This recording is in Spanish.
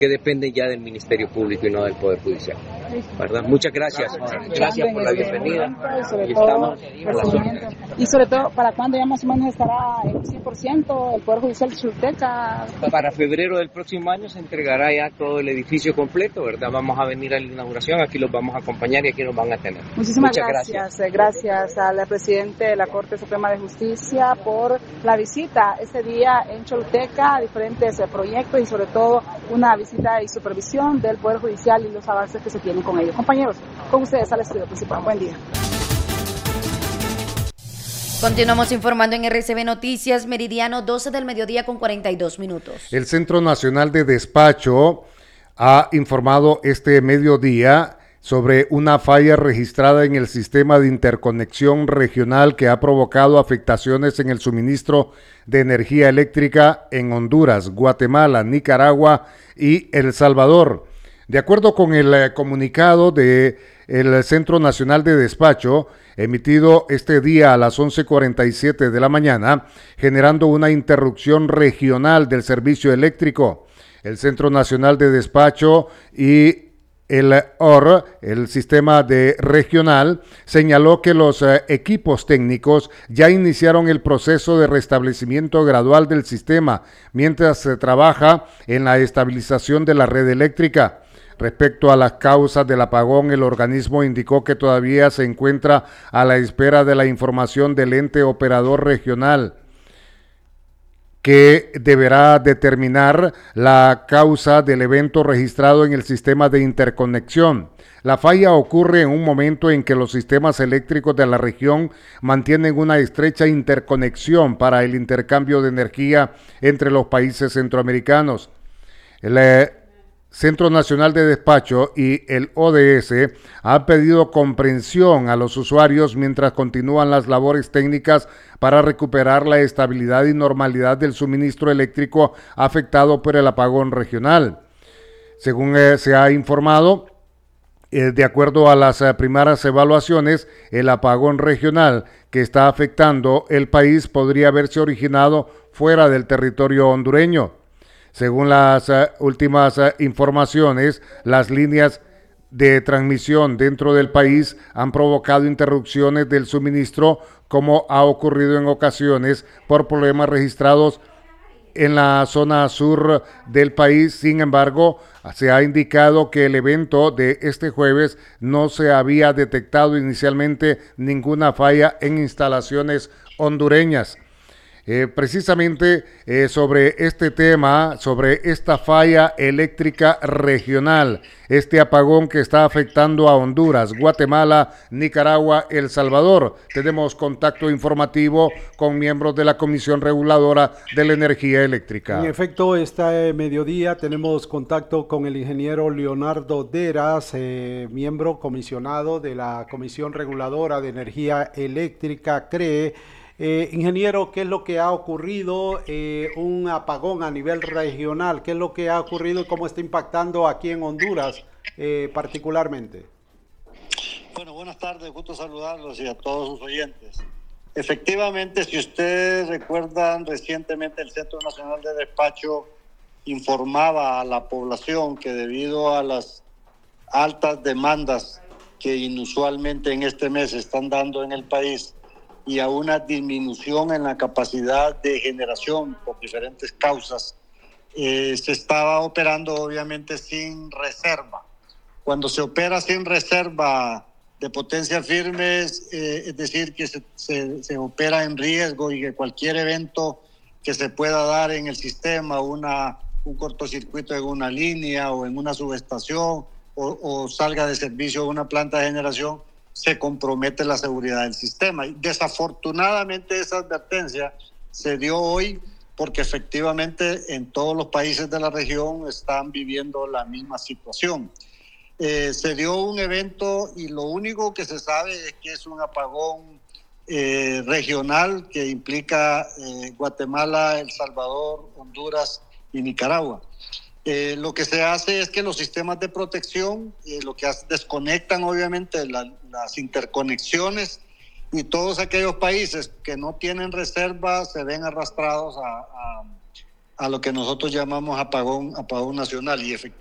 que dependen ya del Ministerio Público y no del Poder Judicial, ¿verdad? Muchas gracias. Gracias por la bienvenida. Y estamos a las órdenes. Y sobre todo, ¿para cuándo ya más o menos estará el 100% el Poder Judicial de Choluteca? Para febrero del próximo año se entregará ya todo el edificio completo, ¿verdad? Vamos a venir a la inauguración, aquí los vamos a acompañar y aquí nos van a tener. Muchísimas gracias. Gracias al presidente de la Corte Suprema de Justicia por la visita este día en Choluteca a diferentes proyectos y sobre todo una visita y supervisión del Poder Judicial y los avances que se tienen con ellos. Compañeros, con ustedes al estudio principal. Buen día. Continuamos informando en RCB Noticias, meridiano 12 del mediodía con 42 minutos. El Centro Nacional de Despacho ha informado este mediodía sobre una falla registrada en el sistema de interconexión regional que ha provocado afectaciones en el suministro de energía eléctrica en Honduras, Guatemala, Nicaragua y El Salvador. De acuerdo con el comunicado del Centro Nacional de Despacho, emitido este día a las 11:47 de la mañana, generando una interrupción regional del servicio eléctrico. El Centro Nacional de Despacho y el OR, el sistema de regional, señaló que los equipos técnicos ya iniciaron el proceso de restablecimiento gradual del sistema, mientras se trabaja en la estabilización de la red eléctrica. Respecto a las causas del apagón, el organismo indicó que todavía se encuentra a la espera de la información del ente operador regional, que deberá determinar la causa del evento registrado en el sistema de interconexión. La falla ocurre en un momento en que los sistemas eléctricos de la región mantienen una estrecha interconexión para el intercambio de energía entre los países centroamericanos. El Centro Nacional de Despacho y el ODS han pedido comprensión a los usuarios mientras continúan las labores técnicas para recuperar la estabilidad y normalidad del suministro eléctrico afectado por el apagón regional. Según se ha informado, de acuerdo a las primeras evaluaciones, el apagón regional que está afectando el país podría haberse originado fuera del territorio hondureño. Según las últimas informaciones, las líneas de transmisión dentro del país han provocado interrupciones del suministro, como ha ocurrido en ocasiones por problemas registrados en la zona sur del país. Sin embargo, se ha indicado que el evento de este jueves no se había detectado inicialmente ninguna falla en instalaciones hondureñas. Precisamente sobre este tema, sobre esta falla eléctrica regional, este apagón que está afectando a Honduras, Guatemala, Nicaragua, El Salvador. Tenemos contacto informativo con miembros de la Comisión Reguladora de la Energía Eléctrica. En efecto, este mediodía tenemos contacto con el ingeniero Leonardo Deras, miembro comisionado de la Comisión Reguladora de Energía Eléctrica, CREE. Ingeniero, ¿qué es lo que ha ocurrido? Un apagón a nivel regional, ¿qué es lo que ha ocurrido y cómo está impactando aquí en Honduras particularmente? Bueno, buenas tardes, gusto saludarlos y a todos sus oyentes. Efectivamente, si ustedes recuerdan, recientemente el Centro Nacional de Despacho informaba a la población que debido a las altas demandas que inusualmente en este mes se están dando en el país, y a una disminución en la capacidad de generación por diferentes causas, se estaba operando obviamente sin reserva. Cuando se opera sin reserva de potencia firme, es decir, que se opera en riesgo y que cualquier evento que se pueda dar en el sistema, un cortocircuito en una línea o en una subestación o salga de servicio una planta de generación, se compromete la seguridad del sistema. Y desafortunadamente esa advertencia se dio hoy porque efectivamente en todos los países de la región están viviendo la misma situación. Se dio un evento y lo único que se sabe es que es un apagón regional que implica Guatemala, El Salvador, Honduras y Nicaragua. Lo que se hace es que los sistemas de protección desconectan obviamente las interconexiones, y todos aquellos países que no tienen reserva se ven arrastrados a lo que nosotros llamamos apagón nacional, y efectivamente